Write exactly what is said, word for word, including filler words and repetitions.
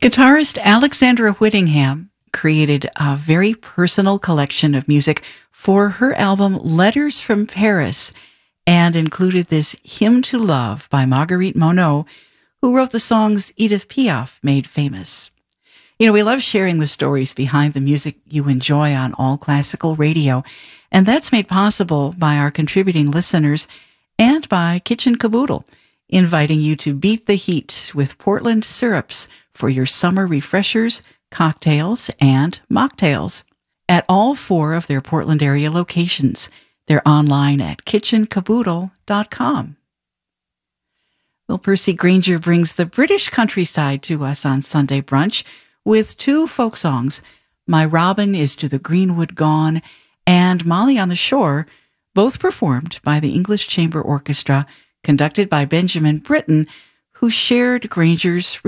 Guitarist Alexandra Whittingham created a very personal collection of music for her album Letters from Paris and included this Hymn to Love by Marguerite Monod, who wrote the songs Edith Piaf made famous. You know, we love sharing the stories behind the music you enjoy on All Classical Radio, and that's made possible by our contributing listeners and by Kitchen Caboodle, inviting you to beat the heat with Portland syrups for your summer refreshers, cocktails, and mocktails at all four of their Portland area locations. They're online at kitchen caboodle dot com. Well, Percy Granger brings the British countryside to us on Sunday Brunch with two folk songs, My Robin is to the Greenwood Gone and Molly on the Shore, both performed by the English Chamber Orchestra, conducted by Benjamin Britten, who shared Granger's